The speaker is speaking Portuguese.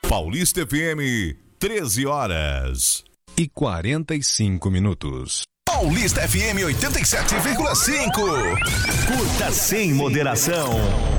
Paulista FM, 13 horas e 45 minutos. Paulista FM 87,5. Curta sem moderação.